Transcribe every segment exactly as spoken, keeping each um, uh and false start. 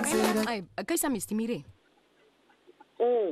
Ay, kaysa mistimire. Mm.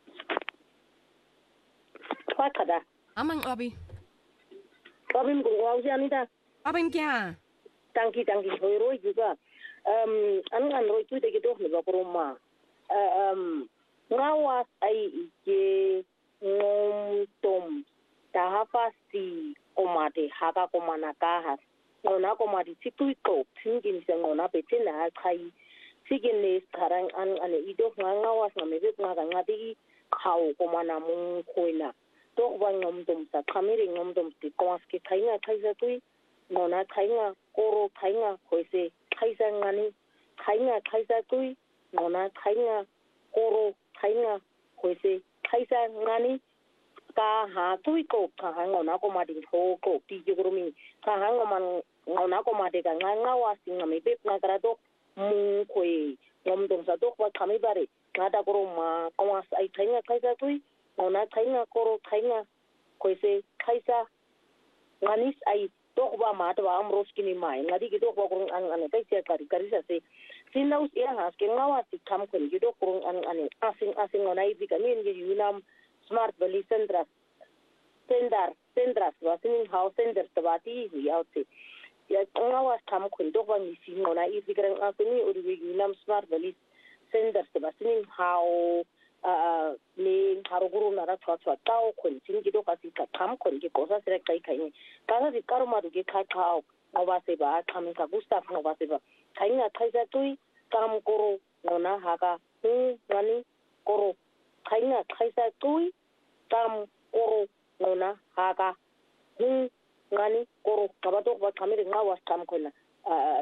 Fakada. Amang abi. Babim kung wawsi anita. Abim kya? Tangki tangki hoiroi juga. Um, an an roi tu degi doh leba kuruma. Um, ngawas ai ike ngom tom tahapasti komade haka komana kahas. Ngona komadi situi ko tingin sa ngona betin na kai. Sige ne sekarang an an ido ngawas ngamebe ngagangadi kau komana mung koina. Dok bang ngom tom sa kamiri ngom tom ti komas ke kainga kaisa tui. Ngona kainga koro kainga koise kaisa ngani kainga kaisa tui ngona kainga koro kainga koise kaisa ngani ka ha tui ko ka ngona ko madin ho ko ti jogrumi ka ngoma ngona ko made ka nganga wasi ngami bep ngara dok mu koi ngom dong sa dok wa kami bare ngada koro ma komas ai kainga kaisa tui ngona kainga koro kainga koise kaisa nganis ai dok ba mat ba amros kini mai ngadi ki dok ba kurung an an kai sia kari kari sa se sinaus ia has ke ngawa ti kam kun ki dok kurung an an asing asing ngonai bi kamin ki yunam smart valley centra sendar sendras wa sinin house center tabati hu yaute ya ngawa kam kun dok ba ni sin ngonai bi karang asini uri wi yunam smart valley center tabasinin how ni haruguru nara chwa chwa tao kun singi do kasi ka kam kun ki kosa sere kai kai ni kasa di karuma du ki kai kao ngoba se ba kam ka gustaf ngoba se ba kai nga kai sa tui kam koro ngona haga hu ngani koro kai nga kai sa tui kam koro ngona haga hu ngani koro kabato ba kamiri ngawas kam kun